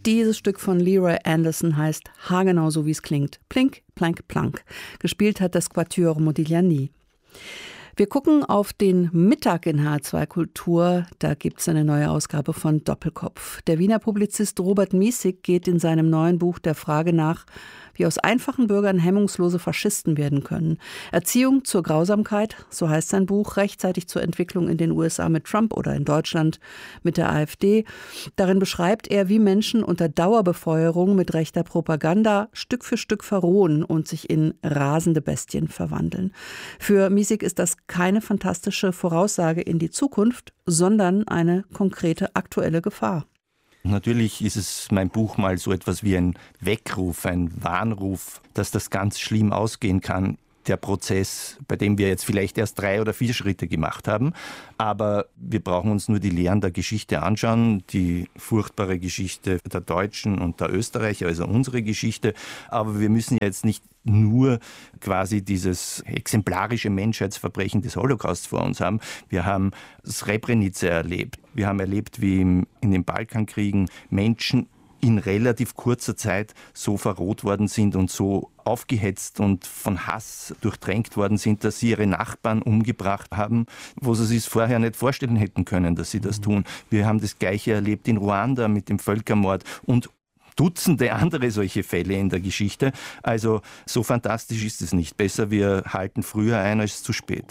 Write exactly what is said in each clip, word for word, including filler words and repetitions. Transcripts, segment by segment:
Dieses Stück von Leroy Anderson heißt haargenau so, wie es klingt. Plink, plank, plank. Gespielt hat das Quatuor Modigliani. Wir gucken auf den Mittag in H zwei Kultur. Da gibt es eine neue Ausgabe von Doppelkopf. Der Wiener Publizist Robert Miesig geht in seinem neuen Buch der Frage nach, wie aus einfachen Bürgern hemmungslose Faschisten werden können. Erziehung zur Grausamkeit, so heißt sein Buch, rechtzeitig zur Entwicklung in den U S A mit Trump oder in Deutschland mit der AfD. Darin beschreibt er, wie Menschen unter Dauerbefeuerung mit rechter Propaganda Stück für Stück verrohen und sich in rasende Bestien verwandeln. Für Miesig ist das keine fantastische Voraussage in die Zukunft, sondern eine konkrete aktuelle Gefahr. Natürlich ist es mein Buch mal so etwas wie ein Weckruf, ein Warnruf, dass das ganz schlimm ausgehen kann. Der Prozess, bei dem wir jetzt vielleicht erst drei oder vier Schritte gemacht haben. Aber wir brauchen uns nur die Lehren der Geschichte anschauen, die furchtbare Geschichte der Deutschen und der Österreicher, also unsere Geschichte. Aber wir müssen jetzt nicht nur quasi dieses exemplarische Menschheitsverbrechen des Holocausts vor uns haben. Wir haben Srebrenica erlebt. Wir haben erlebt, wie in den Balkankriegen Menschen in relativ kurzer Zeit so verroht worden sind und so aufgehetzt und von Hass durchtränkt worden sind, dass sie ihre Nachbarn umgebracht haben, wo sie sich vorher nicht vorstellen hätten können, dass sie das tun. Wir haben das Gleiche erlebt in Ruanda mit dem Völkermord und Dutzende andere solche Fälle in der Geschichte. Also so fantastisch ist es nicht. Besser, wir halten früher ein als zu spät.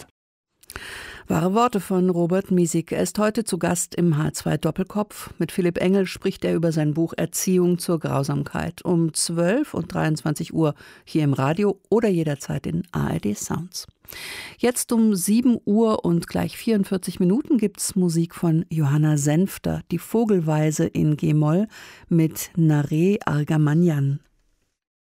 Wahre Worte von Robert Miesig. Er ist heute zu Gast im H zwei Doppelkopf. Mit Philipp Engel spricht er über sein Buch Erziehung zur Grausamkeit. Um zwölf und dreiundzwanzig Uhr hier im Radio oder jederzeit in A R D Sounds. Jetzt um sieben Uhr und gleich vierundvierzig Minuten gibt's Musik von Johanna Senfter, die Vogelweise in G-Moll mit Nare Argamanyan.